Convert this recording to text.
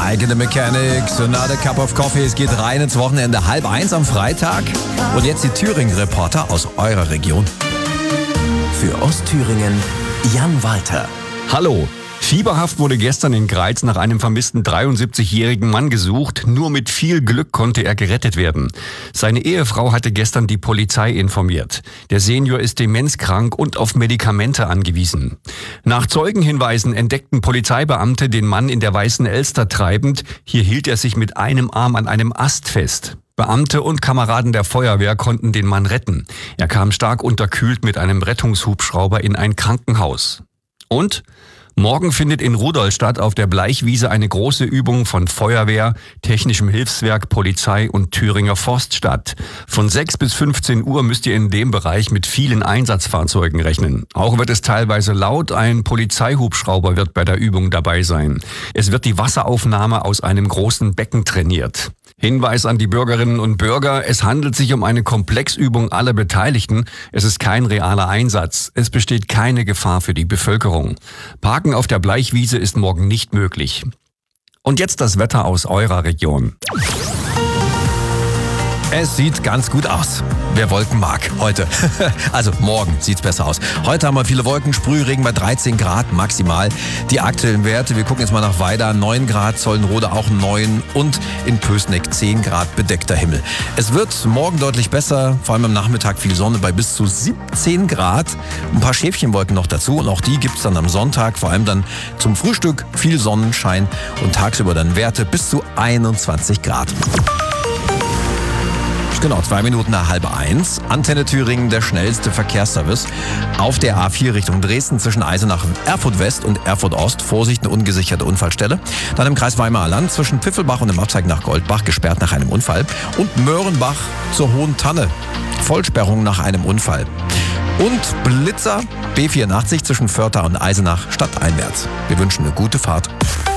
Like in the Mechanics, another cup of coffee. Es geht rein ins Wochenende, 12:30 am Freitag. Und jetzt die Thüringen-Reporter aus eurer Region. Für Ostthüringen, Jan Walter. Hallo. Fieberhaft wurde gestern in Greiz nach einem vermissten 73-jährigen Mann gesucht. Nur mit viel Glück konnte er gerettet werden. Seine Ehefrau hatte gestern die Polizei informiert. Der Senior ist demenzkrank und auf Medikamente angewiesen. Nach Zeugenhinweisen entdeckten Polizeibeamte den Mann in der Weißen Elster treibend. Hier hielt er sich mit einem Arm an einem Ast fest. Beamte und Kameraden der Feuerwehr konnten den Mann retten. Er kam stark unterkühlt mit einem Rettungshubschrauber in ein Krankenhaus. Und morgen findet in Rudolstadt auf der Bleichwiese eine große Übung von Feuerwehr, Technischem Hilfswerk, Polizei und Thüringer Forst statt. Von 6 bis 15 Uhr müsst ihr in dem Bereich mit vielen Einsatzfahrzeugen rechnen. Auch wird es teilweise laut, ein Polizeihubschrauber wird bei der Übung dabei sein. Es wird die Wasseraufnahme aus einem großen Becken trainiert. Hinweis an die Bürgerinnen und Bürger, es handelt sich um eine Komplexübung aller Beteiligten. Es ist kein realer Einsatz. Es besteht keine Gefahr für die Bevölkerung. Parken auf der Bleichwiese ist morgen nicht möglich. Und jetzt das Wetter aus eurer Region. Es sieht ganz gut aus. Wer Wolken mag, heute. Also morgen sieht's besser aus. Heute haben wir viele Wolken, Sprühregen bei 13 Grad maximal. Die aktuellen Werte, wir gucken jetzt mal nach Weida, 9 Grad, Zollenrode auch 9 und in Pößneck 10 Grad bedeckter Himmel. Es wird morgen deutlich besser, vor allem am Nachmittag viel Sonne bei bis zu 17 Grad. Ein paar Schäfchenwolken noch dazu und auch die gibt's dann am Sonntag, vor allem dann zum Frühstück, viel Sonnenschein und tagsüber dann Werte bis zu 21 Grad. Genau, 2 Minuten nach 12:30. Antenne Thüringen, der schnellste Verkehrsservice. Auf der A4 Richtung Dresden zwischen Eisenach, Erfurt West und Erfurt Ost. Vorsicht, eine ungesicherte Unfallstelle. Dann im Kreis Weimarer Land zwischen Pfiffelbach und dem Abzweig nach Goldbach, gesperrt nach einem Unfall. Und Möhrenbach zur Hohen Tanne. Vollsperrung nach einem Unfall. Und Blitzer, B84 zwischen Vörtha und Eisenach stadteinwärts. Wir wünschen eine gute Fahrt.